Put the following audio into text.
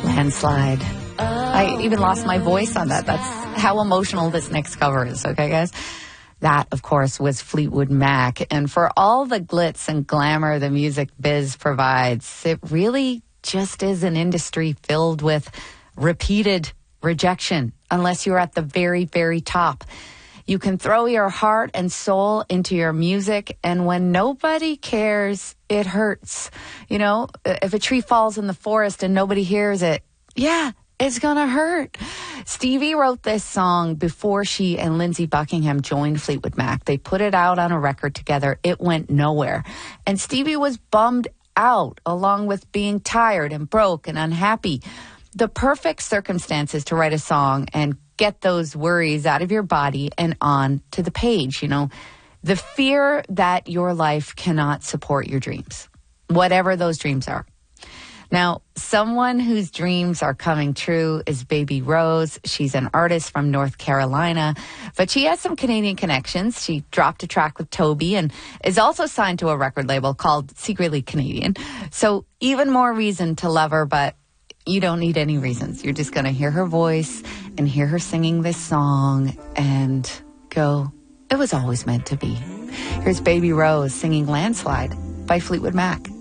Landslide. I even lost my voice on that. That's how emotional this next cover is, okay, guys? That, of course, was Fleetwood Mac. And for all the glitz and glamour the music biz provides, it really just is an industry filled with repeated rejection, unless you're at the very, very top. You can throw your heart and soul into your music, and when nobody cares, it hurts. You know, if a tree falls in the forest and nobody hears it, yeah, it's gonna hurt. Stevie wrote this song before she and Lindsey Buckingham joined Fleetwood Mac. They put it out on a record together. It went nowhere. And Stevie was bummed out, along with being tired and broke and unhappy. The perfect circumstances to write a song and get those worries out of your body and on to the page. You know, the fear that your life cannot support your dreams, whatever those dreams are. Now, someone whose dreams are coming true is Baby Rose. She's an artist from North Carolina, but she has some Canadian connections. She dropped a track with Toby and is also signed to a record label called Secretly Canadian. So even more reason to love her, but you don't need any reasons. You're just going to hear her voice and hear her singing this song and go, it was always meant to be. Here's Baby Rose singing Landslide by Fleetwood Mac.